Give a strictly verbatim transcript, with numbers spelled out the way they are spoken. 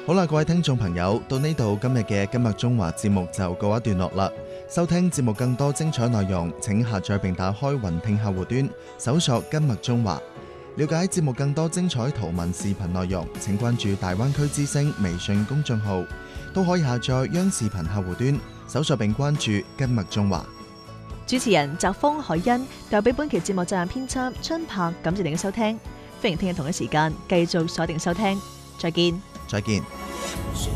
好啦，各位聽眾朋友，到呢度今日嘅今日中華節目就告一段落啦。收聽節目更多精彩內容，請下載並打開雲聽客戶端，搜索今日中華。了解節目更多精彩圖文視頻內容，請關注大灣區之聲微信公眾號，都可以下載央視頻客戶端，搜索並關注今日中華。 主持人澤峰、海欣，代表本期節目責任編輯春柏，感謝您嘅收聽，歡迎聽日同一時間繼續鎖定收聽，再見。 再見。